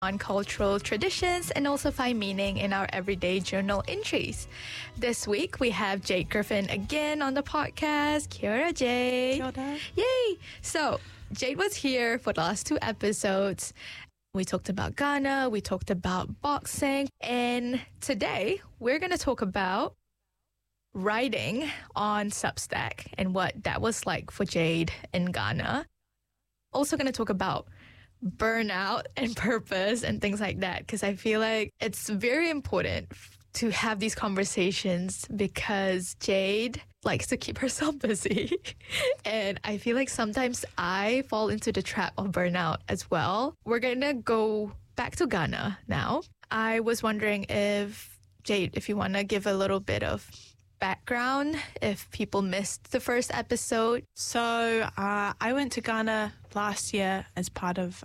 on cultural traditions and also find meaning in our everyday journal entries. This week, we have Jade Griffin again on the podcast. Kia ora, Jade. Kia ora. Yay! So, Jade was here for the last 2 episodes. We talked about Ghana, we talked about boxing, and today we're going to talk about writing on Substack and what that was like for Jade in Ghana. Also going to talk about burnout and purpose and things like that, because I feel like it's very important to have these conversations because Jade likes to keep herself busy. And I feel like sometimes I fall into the trap of burnout as well. We're going to go back to Ghana now. I was wondering if, Jade, if you want to give a little bit of background if people missed the first episode. So I went to Ghana last year as part of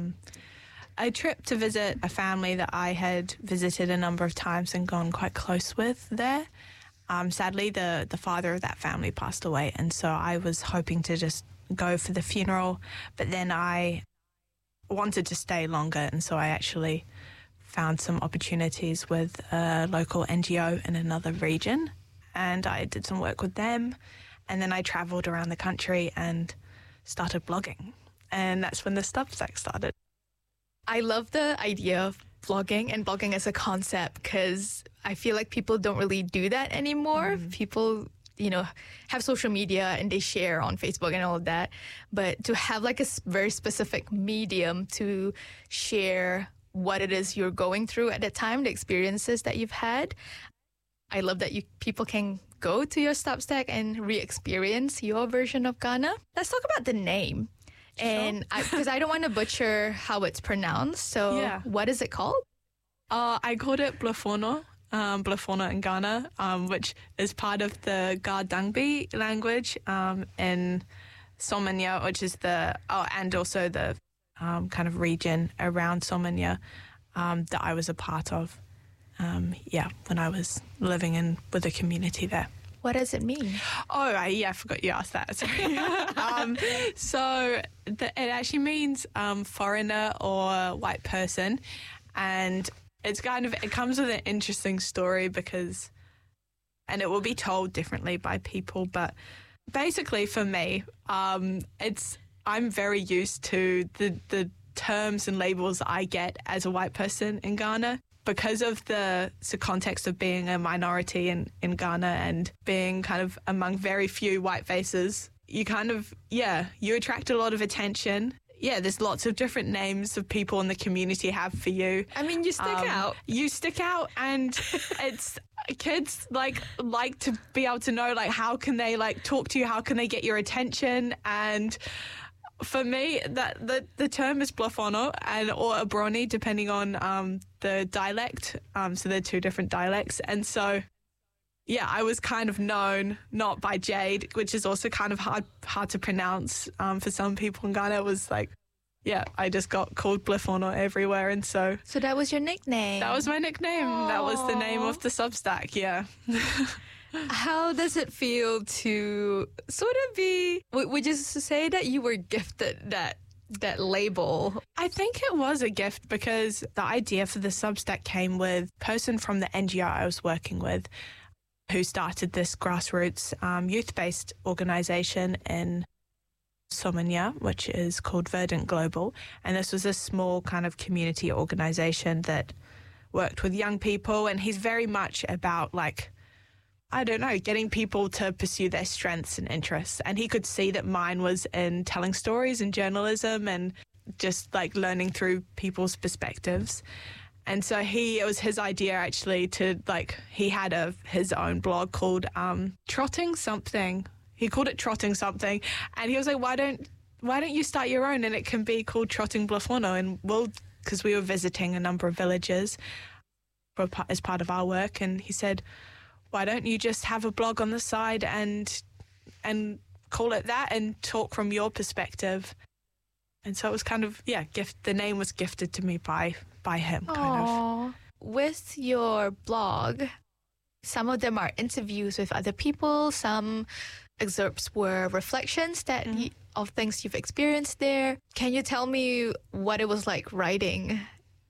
a trip to visit a family that I had visited a number of times and gone quite close with there. Sadly, the father of that family passed away, and so I was hoping to just go for the funeral, but then I wanted to stay longer, and so I actually found some opportunities with a local NGO in another region, and I did some work with them, and then I travelled around the country and started blogging, and that's when the Substack started. I love the idea of blogging and blogging as a concept because I feel like people don't really do that anymore. People, have social media and they share on Facebook and all of that. But to have like a very specific medium to share what it is you're going through at the time, the experiences that you've had, I love that people can go to your Substack and re-experience your version of Ghana. Let's talk about the name. And because I don't want to butcher how it's pronounced, so What is it called? I called it Blafono in Ghana, which is part of the Gardangbi language in Somanya, which is and also the kind of region around Somanya that I was a part of, when I was living with a community there. What does it mean? Oh, I forgot you asked that. Sorry. So it actually means foreigner or white person. And it comes with an interesting story and it will be told differently by people. But basically for me, I'm very used to the terms and labels I get as a white person in Ghana. Because of the context of being a minority in Ghana and being kind of among very few white faces, you you attract a lot of attention. Yeah, there's lots of different names of people in the community have for you. I mean, you stick out. You stick out, and it's kids like to be able to know how can they talk to you, how can they get your attention, and for me, that the term is Blafono or Abroni, depending on the dialect. So they're 2 different dialects. And so, I was kind of known not by Jade, which is also kind of hard to pronounce for some people in Ghana. It was I just got called Blafono everywhere. And so that was your nickname? That was my nickname. Aww. That was the name of the Substack, yeah. How does it feel to sort of would you say that you were gifted that label? I think it was a gift because the idea for the Substack came with a person from the NGO I was working with who started this grassroots youth-based organisation in Somanya, which is called Verdant Global. And this was a small kind of community organisation that worked with young people. And he's very much about getting people to pursue their strengths and interests. And he could see that mine was in telling stories and journalism and just learning through people's perspectives. And so it was his idea actually to he had his own blog called Trotting Something. He called it Trotting Something. And he was like, why don't you start your own? And it can be called Trotting Blafono. And because we were visiting a number of villages as part of our work. And he said, why don't you just have a blog on the side and call it that and talk from your perspective? And so it was kind of, the name was gifted to me by him, kind of. With your blog, some of them are interviews with other people, some excerpts were reflections of things you've experienced there. Can you tell me what it was like writing